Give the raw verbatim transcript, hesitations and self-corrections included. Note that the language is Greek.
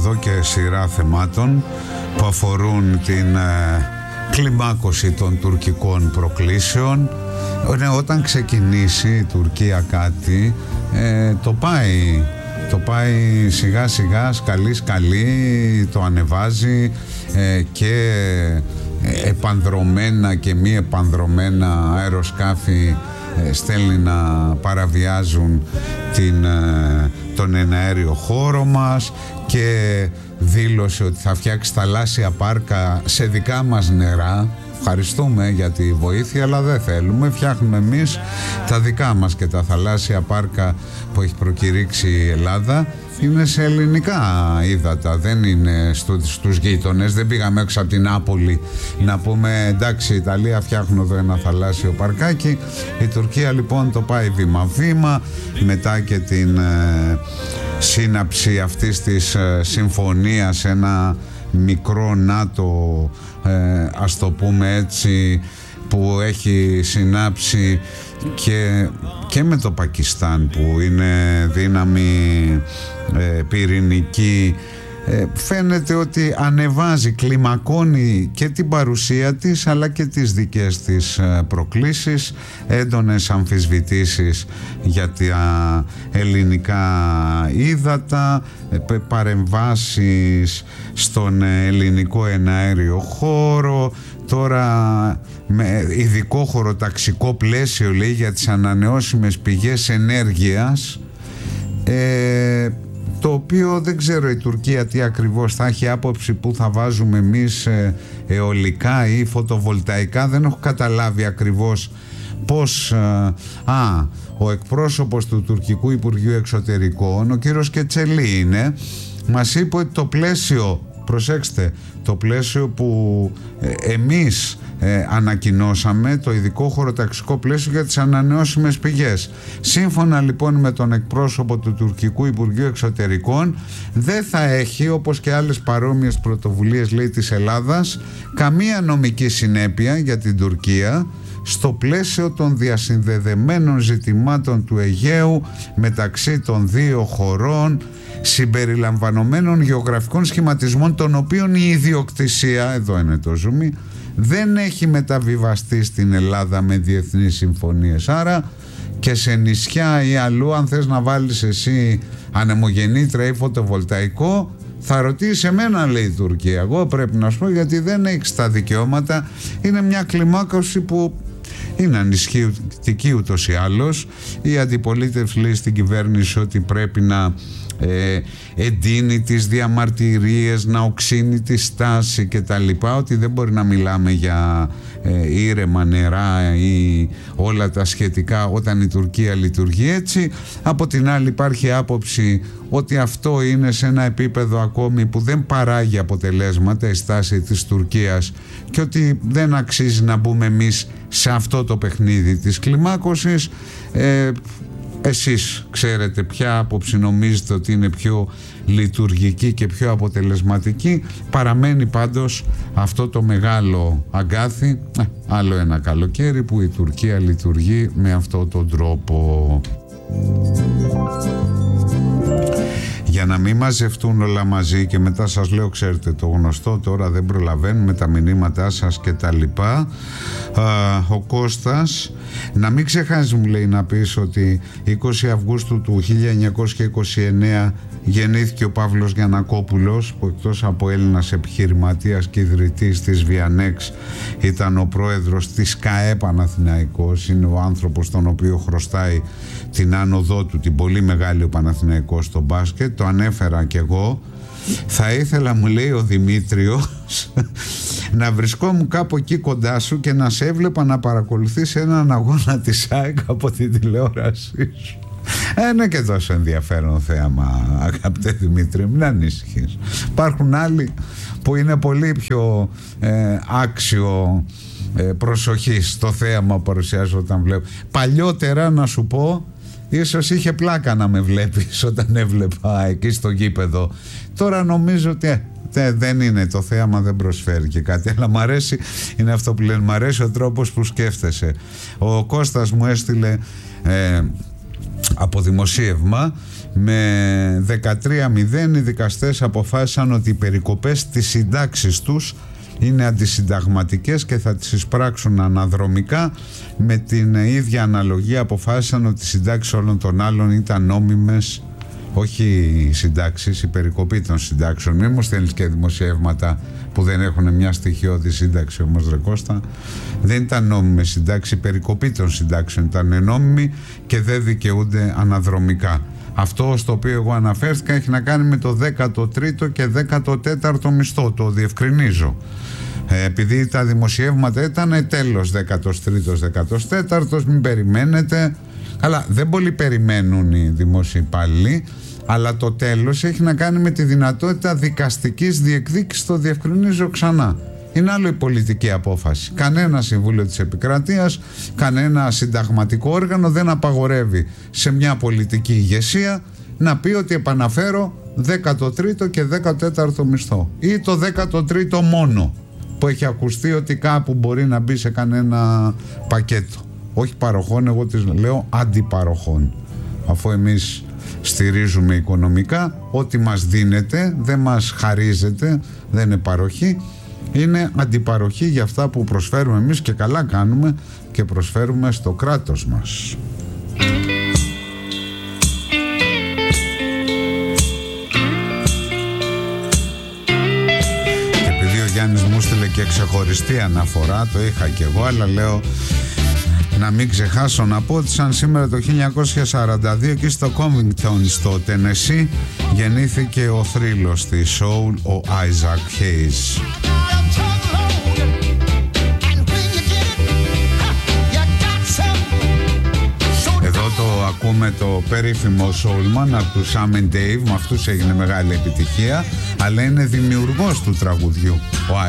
εδώ και σειρά θεμάτων που αφορούν την ε, κλιμάκωση των τουρκικών προκλήσεων. Ε, όταν ξεκινήσει η Τουρκία κάτι, ε, το πάει το πάει σιγά σιγά, σκαλί σκαλί, το ανεβάζει ε, και επανδρωμένα και μη επανδρωμένα αεροσκάφη ε, στέλνει να παραβιάζουν την, ε, τον εναέριο χώρο μας, και δήλωσε ότι θα φτιάξει θαλάσσια πάρκα σε δικά μας νερά. Ευχαριστούμε για τη βοήθεια, αλλά δεν θέλουμε. Φτιάχνουμε εμείς τα δικά μας, και τα θαλάσσια πάρκα που έχει προκηρύξει η Ελλάδα είναι σε ελληνικά ύδατα, δεν είναι στου, στους γείτονες. Δεν πήγαμε έξω από την Νάπολη να πούμε εντάξει, η Ιταλία φτιάχνω εδώ ένα θαλάσσιο παρκάκι. Η Τουρκία λοιπόν το πάει βήμα-βήμα, μετά και την ε, σύναψη αυτής της ε, συμφωνίας, ένα μικρό ΝΑΤΟ, ε, ας το πούμε έτσι, που έχει συνάψει και, και με το Πακιστάν, που είναι δύναμη ε, πυρηνική. Ε, φαίνεται ότι ανεβάζει, κλιμακώνει και την παρουσία της αλλά και τις δικές της ε, προκλήσεις, έντονες αμφισβητήσεις για τα ελληνικά ύδατα, ε, παρεμβάσεις στον ελληνικό εναέριο χώρο. Τώρα με ειδικό χωροταξικό πλαίσιο, λέει, για τις ανανεώσιμες πηγές ενέργειας, ε, το οποίο δεν ξέρω η Τουρκία τι ακριβώς θα έχει άποψη, που θα βάζουμε εμείς ε, αιωλικά ή φωτοβολταϊκά. Δεν έχω καταλάβει ακριβώς πώς. ε, α, ο εκπρόσωπος του τουρκικού Υπουργείου Εξωτερικών, ο κύριος Κετσελή είναι, μας είπε ότι το πλαίσιο, προσέξτε, το πλαίσιο που ε, εμείς ε, ανακοινώσαμε, το ειδικό χωροταξικό πλαίσιο για τις ανανεώσιμες πηγές, σύμφωνα λοιπόν με τον εκπρόσωπο του τουρκικού Υπουργείου Εξωτερικών, δεν θα έχει, όπως και άλλες παρόμοιες πρωτοβουλίες, λέει, της Ελλάδας, καμία νομική συνέπεια για την Τουρκία στο πλαίσιο των διασυνδεδεμένων ζητημάτων του Αιγαίου μεταξύ των δύο χωρών, συμπεριλαμβανομένων γεωγραφικών σχηματισμών, των οποίων η ιδιοκτησία, εδώ είναι το ζουμί, δεν έχει μεταβιβαστεί στην Ελλάδα με διεθνείς συμφωνίες. Άρα και σε νησιά ή αλλού, αν θες να βάλεις εσύ ανεμογεννήτρια ή φωτοβολταϊκό, θα ρωτήσει εμένα, λέει η Τουρκία. Εγώ πρέπει να σου πω, γιατί δεν έχεις τα δικαιώματα. Είναι μια κλιμάκωση που είναι ανισχυτική ούτως ή άλλως. Η αντιπολίτευση λέει στην κυβέρνηση ότι πρέπει να ε, εντείνει τις διαμαρτυρίες, να οξύνει τη στάση και τα λοιπά, ότι δεν μπορεί να μιλάμε για ε, ήρεμα νερά ή όλα τα σχετικά όταν η Τουρκία λειτουργεί έτσι. Από την άλλη υπάρχει άποψη ότι αυτό είναι σε ένα επίπεδο ακόμη που δεν παράγει αποτελέσματα η στάση της Τουρκίας, και ότι δεν αξίζει να μπούμε εμείς σε αυτό το παιχνίδι της κλιμάκωσης. ε, Εσείς ξέρετε ποια άποψη νομίζετε ότι είναι πιο λειτουργική και πιο αποτελεσματική. Παραμένει πάντως αυτό το μεγάλο αγκάθι, ε, άλλο ένα καλοκαίρι που η Τουρκία λειτουργεί με αυτόν τον τρόπο. Για να μην μαζευτούν όλα μαζί και μετά σας λέω, ξέρετε το γνωστό, τώρα δεν προλαβαίνουμε τα μηνύματά σας και τα λοιπά. Α, ο Κώστας, να μην ξεχάσεις, μου λέει, να πεις ότι είκοσι Αυγούστου του χίλια εννιακόσια είκοσι εννέα γεννήθηκε ο Παύλος Γιαννακόπουλος, που εκτός από Έλληνας επιχειρηματίας και ιδρυτής της Βιανέξ ήταν ο πρόεδρος της ΚΑΕ Παναθηναϊκός. Είναι ο άνθρωπος τον οποίο χρωστάει την άνοδό του, την πολύ μεγάλη, ο Παναθηναϊκός στο μπάσκετ. Το ανέφερα κι εγώ. Θα ήθελα, μου λέει ο Δημήτριος, να βρισκόμουν κάπου εκεί κοντά σου και να σε έβλεπα να παρακολουθείς έναν αγώνα της ΑΕΚ από την τηλεόρασή σου. Είναι και τόσο ενδιαφέρον θέαμα, αγαπητέ Δημήτρη, μην ανησυχείς. Υπάρχουν άλλοι που είναι πολύ πιο ε, άξιο ε, προσοχής στο θέαμα που παρουσιάζω όταν βλέπω. Παλιότερα, να σου πω, ίσως είχε πλάκα να με βλέπεις όταν έβλεπα εκεί στο γήπεδο. Τώρα νομίζω ότι ε, δεν είναι, το θέαμα δεν προσφέρει και κάτι, αλλά μ' αρέσει, είναι αυτό που λένε, μ' αρέσει ο τρόπος που σκέφτεσαι. Ο Κώστας μου έστειλε ε, από δημοσίευμα, με δεκατρία μηδέν οι δικαστές αποφάσισαν ότι οι περικοπές στις συντάξεις τους είναι αντισυνταγματικές και θα τις εισπράξουν αναδρομικά. Με την ίδια αναλογία αποφάσισαν ότι οι συντάξεις όλων των άλλων ήταν νόμιμες, όχι οι συντάξεις, η περικοπή των συντάξεων. Μην μου στέλνεις και δημοσιεύματα που δεν έχουν μια στοιχειώδη σύνταξη όμως, ρε Κώστα. Δεν ήταν νόμιμες συντάξεις, η περικοπή των συντάξεων ήταν νόμιμη και δεν δικαιούνται αναδρομικά. Αυτό στο οποίο εγώ αναφέρθηκα έχει να κάνει με το δέκατο τρίτο και δέκατο τέταρτο μισθό, το διευκρινίζω. Ε, επειδή τα δημοσιεύματα ήταν τέλος δέκατος τρίτος, δέκατος τέταρτος, μην περιμένετε. Καλά, δεν πολύ περιμένουν οι δημόσιοι υπάλληλοι, αλλά το τέλος έχει να κάνει με τη δυνατότητα δικαστικής διεκδίκησης, το διευκρινίζω ξανά. Είναι άλλο η πολιτική απόφαση. Κανένα Συμβούλιο της Επικρατείας, κανένα συνταγματικό όργανο δεν απαγορεύει σε μια πολιτική ηγεσία να πει ότι επαναφέρω δέκατο τρίτο και δέκατο τέταρτο μισθό ή το δέκατο τρίτο μόνο, που έχει ακουστεί ότι κάπου μπορεί να μπει σε κανένα πακέτο. Όχι παροχών, εγώ τις λέω αντιπαροχών. Αφού εμείς στηρίζουμε οικονομικά, ό,τι μας δίνεται δεν μας χαρίζεται, δεν είναι παροχή, είναι αντιπαροχή για αυτά που προσφέρουμε εμείς, και καλά κάνουμε και προσφέρουμε στο κράτος μας. Και επειδή ο Γιάννης μου στείλε και ξεχωριστή αναφορά, το είχα και εγώ, αλλά λέω να μην ξεχάσω να πω ότι σαν σήμερα το χίλια εννιακόσια σαράντα δύο εκεί στο Covington στο Τενεσί γεννήθηκε ο θρύλος της soul, ο Isaac Hayes. Εδώ το ακούμε το περίφημο Soulman από του Sam and Dave, με αυτούς έγινε μεγάλη επιτυχία, αλλά είναι δημιουργός του τραγουδιού ο